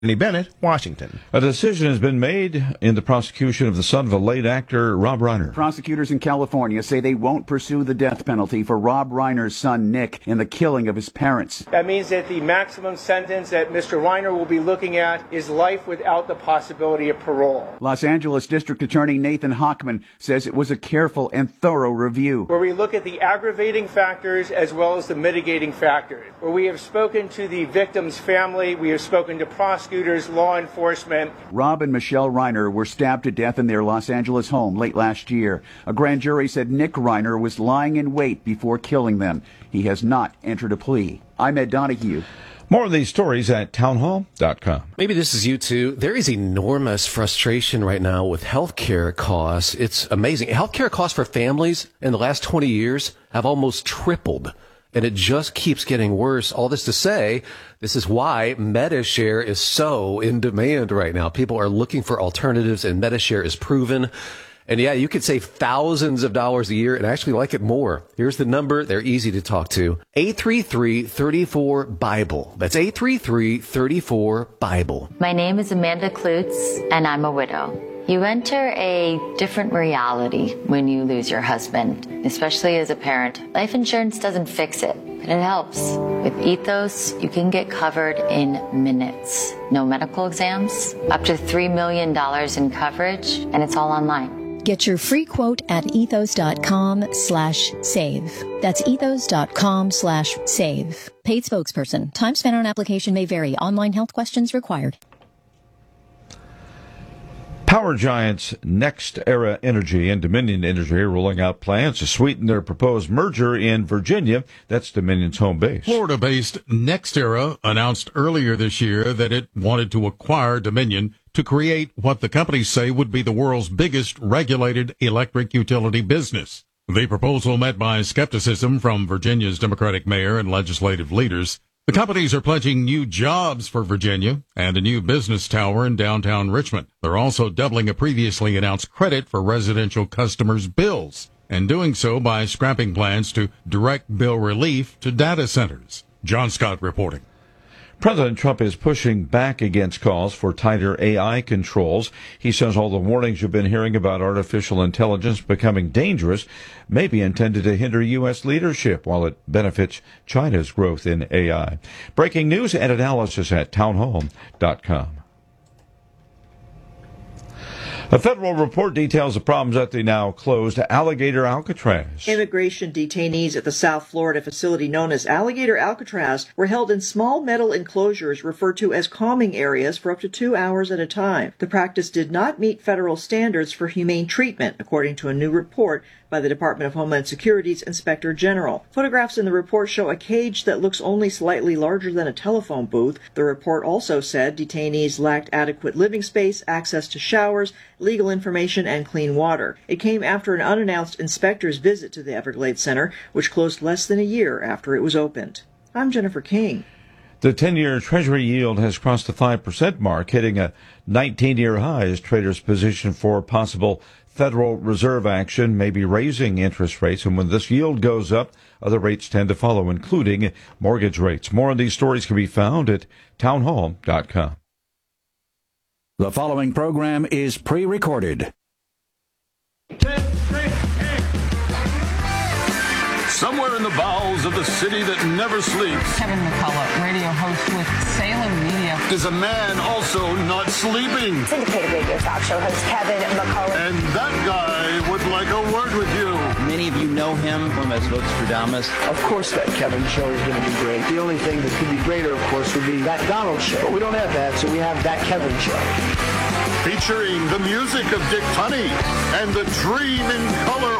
Anthony Bennett, Washington. A decision has been made in the prosecution of the son of a late actor, Rob Reiner. Prosecutors in California say they won't pursue the death penalty for Rob Reiner's son, Nick, in the killing of his parents. That means that the maximum sentence that Mr. Reiner will be looking at is life without the possibility of parole. Los Angeles District Attorney Nathan Hochman says it was a careful and thorough review, where we look at the aggravating factors as well as the mitigating factors, where we have spoken to the victim's family, we have spoken to prosecutors, law enforcement. Rob and Michelle Reiner were stabbed to death in their Los Angeles home late last year. A grand jury said Nick Reiner was lying in wait before killing them. He has not entered a plea. I'm Ed Donahue. More of these stories at townhall.com. Maybe this is you too. There is enormous frustration right now with healthcare costs. It's amazing. Healthcare costs for families in the last 20 years have almost tripled. And it just keeps getting worse. All this to say, this is why Medi-Share is so in demand right now. People are looking for alternatives, and Medi-Share is proven. And yeah, you could save thousands of dollars a year and actually like it more. Here's the number. They're easy to talk to. 833-34-BIBLE. That's 833-34-BIBLE. My name is Amanda Klutz, and I'm a widow. You enter a different reality when you lose your husband, especially as a parent. Life insurance doesn't fix it, but it helps. With Ethos, you can get covered in minutes. No medical exams, up to $3 million in coverage, and it's all online. Get your free quote at ethos.com/save. That's ethos.com/save. Paid spokesperson. Time spent on application may vary. Online health questions required. Power giants NextEra Energy and Dominion Energy are rolling out plans to sweeten their proposed merger in Virginia. That's Dominion's home base. Florida-based NextEra announced earlier this year that it wanted to acquire Dominion to create what the companies say would be the world's biggest regulated electric utility business. The proposal met by skepticism from Virginia's Democratic mayor and legislative leaders. The companies are pledging new jobs for Virginia and a new business tower in downtown Richmond. They're also doubling a previously announced credit for residential customers' bills, and doing so by scrapping plans to direct bill relief to data centers. John Scott reporting. President Trump is pushing back against calls for tighter AI controls. He says all the warnings you've been hearing about artificial intelligence becoming dangerous may be intended to hinder U.S. leadership while it benefits China's growth in AI. Breaking news and analysis at townhall.com. A federal report details the problems at the now closed Alligator Alcatraz. Immigration detainees at the South Florida facility known as Alligator Alcatraz were held in small metal enclosures referred to as calming areas for up to 2 hours at a time. The practice did not meet federal standards for humane treatment, according to a new report by the Department of Homeland Security's Inspector General. Photographs in the report show a cage that looks only slightly larger than a telephone booth. The report also said detainees lacked adequate living space, access to showers, legal information, and clean water. It came after an unannounced inspector's visit to the Everglades Center, which closed less than a year after it was opened. I'm Jennifer King. The 10-year Treasury yield has crossed the 5% mark, hitting a 19-year high as traders position for possible Federal Reserve action, maybe raising interest rates. And when this yield goes up, other rates tend to follow, including mortgage rates. More of these stories can be found at townhall.com. The following program is pre-recorded. 10, 3, somewhere in the bowels of the city that never sleeps, Kevin McCullough, radio host with Salem Media, is a man also not sleeping. Syndicated radio talk show host Kevin McCullough. And that guy would like a word with you. Many of you know him from as Votes-for-Damas. Of course that Kevin show is going to be great. The only thing that could be greater, of course, would be that Donald show. But we don't have that, so we have that Kevin show. Featuring the music of Dick Tunney and the Dream in Color